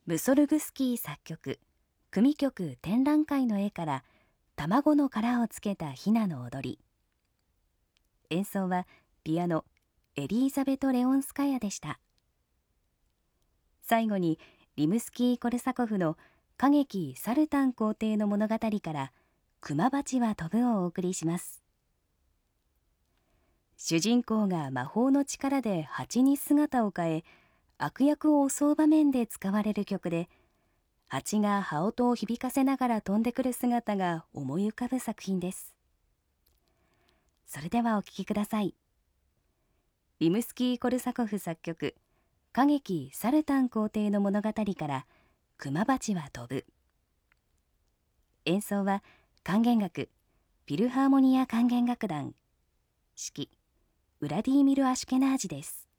ムソルグスキー作曲、組曲展覧会の絵から卵の殻をつけたヒナの踊り。演奏はピアノエリーザベト・レオンスカヤでした。最後にリムスキー・コルサコフの歌劇サルタン皇帝の物語からクマバチは飛ぶをお送りします。主人公が魔法の力で蜂に姿を変え、悪役を襲う場面で使われる曲で、蜂が羽音を響かせながら飛んでくる姿が思い浮かぶ作品です。それではお聴きください。リムスキー・コルサコフ作曲、歌劇サルタン皇帝の物語からクマバチは飛ぶ。演奏は管弦楽フィルハーモニア管弦楽団、指揮ウラディーミル・アシュケナージです。